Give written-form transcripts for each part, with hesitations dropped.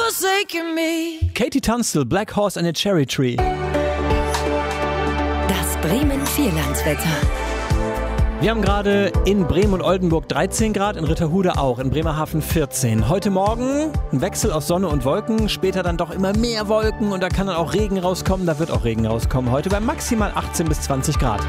forsaken me. Katie Tunstall, Black Horse and a Cherry Tree. Das Bremen Vierlandswetter. Wir haben gerade in Bremen und Oldenburg 13 Grad, in Ritterhude auch, in Bremerhaven 14. Heute Morgen ein Wechsel aus Sonne und Wolken, später dann doch immer mehr Wolken und da kann dann auch Regen rauskommen. Da wird auch Regen rauskommen heute bei maximal 18 bis 20 Grad.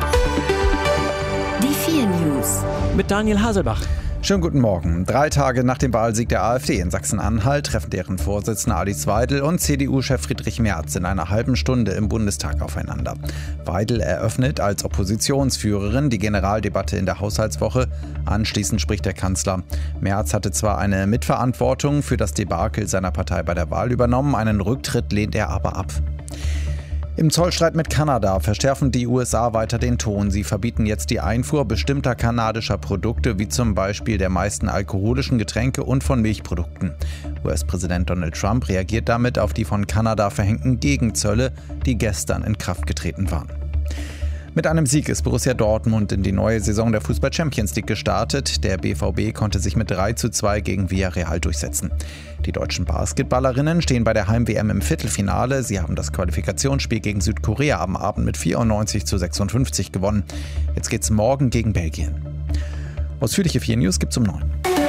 Die 4 News. Mit Daniel Haselbach. Schönen guten Morgen. 3 Tage nach dem Wahlsieg der AfD in Sachsen-Anhalt treffen deren Vorsitzender Alice Weidel und CDU-Chef Friedrich Merz in einer halben Stunde im Bundestag aufeinander. Weidel eröffnet als Oppositionsführerin die Generaldebatte in der Haushaltswoche. Anschließend spricht der Kanzler. Merz hatte zwar eine Mitverantwortung für das Debakel seiner Partei bei der Wahl übernommen, einen Rücktritt lehnt er aber ab. Im Zollstreit mit Kanada verschärfen die USA weiter den Ton. Sie verbieten jetzt die Einfuhr bestimmter kanadischer Produkte, wie zum Beispiel der meisten alkoholischen Getränke und von Milchprodukten. US-Präsident Donald Trump reagiert damit auf die von Kanada verhängten Gegenzölle, die gestern in Kraft getreten waren. Mit einem Sieg ist Borussia Dortmund in die neue Saison der Fußball-Champions League gestartet. Der BVB konnte sich mit 3:2 gegen Villarreal durchsetzen. Die deutschen Basketballerinnen stehen bei der Heim-WM im Viertelfinale. Sie haben das Qualifikationsspiel gegen Südkorea am Abend mit 94:56 gewonnen. Jetzt geht's morgen gegen Belgien. Ausführliche 4 News gibt's um 9.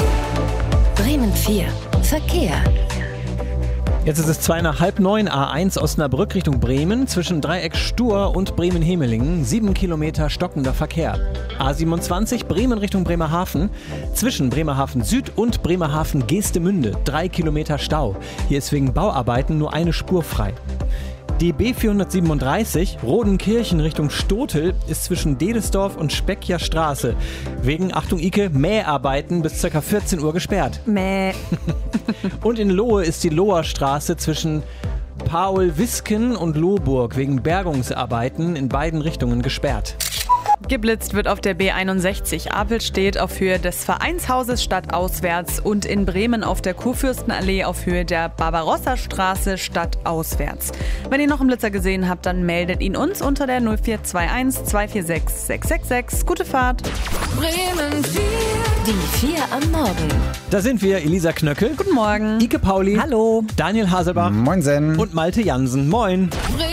Bremen 4. Verkehr. Jetzt ist es 8:02 nach A1 Osnabrück Richtung Bremen, zwischen Dreieck Stur und Bremen-Hemelingen, 7 Kilometer stockender Verkehr. A27 Bremen Richtung Bremerhaven, zwischen Bremerhaven Süd und Bremerhaven Geestemünde, 3 Kilometer Stau. Hier ist wegen Bauarbeiten nur eine Spur frei. Die B437 Rodenkirchen Richtung Stotel ist zwischen Dedesdorf und Speckjer Straße wegen, Achtung Ike, Mäharbeiten bis ca. 14 Uhr gesperrt. Mäh. Und in Lohe ist die Loher Straße zwischen Paul-Wisken und Lohburg wegen Bergungsarbeiten in beiden Richtungen gesperrt. Geblitzt wird auf der B61. Apelstedt auf Höhe des Vereinshauses stadtauswärts und in Bremen auf der Kurfürstenallee auf Höhe der Barbarossa-Straße stadtauswärts. Wenn ihr noch einen Blitzer gesehen habt, dann meldet ihn uns unter der 0421 246 666. Gute Fahrt. Bremen 4. Die 4 am Morgen. Da sind wir, Elisa Knöckel. Guten Morgen. Ike Pauli. Hallo. Daniel Haselbach. Moinsen. Und Malte Jansen. Moin.